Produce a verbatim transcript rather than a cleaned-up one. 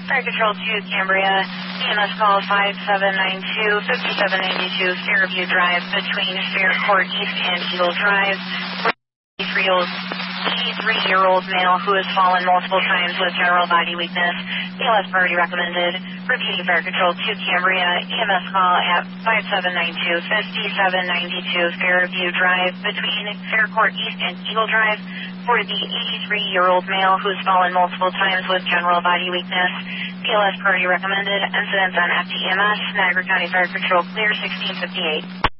Fire Control two, Cambria, E M S call five seven nine two, five seven nine two, Fairview Drive between Faircourt East and Eagle Drive. three-year-old male who has fallen multiple times with general body weakness. B L S priority recommended. Repeating Fire Control two, Cambria, E M S call at five seven nine two, five seven nine two, Fairview Drive between Faircourt East and Eagle Drive for the eighty-three-year-old male who has fallen multiple times with general body weakness. B L S priority recommended. Incidents on F T E M S, Niagara County Fire Control clear sixteen fifty-eight.